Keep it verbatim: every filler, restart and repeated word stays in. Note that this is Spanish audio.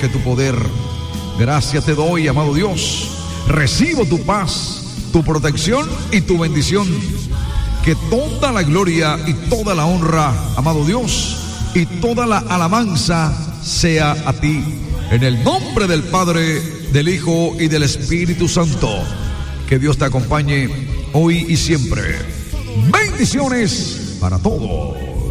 que tu poder. Gracias te doy, amado Dios. Recibo tu paz, tu protección y tu bendición. Que toda la gloria y toda la honra, amado Dios, y toda la alabanza sea a ti. En el nombre del Padre, del Hijo y del Espíritu Santo. Que Dios te acompañe hoy y siempre. Bendiciones para todos.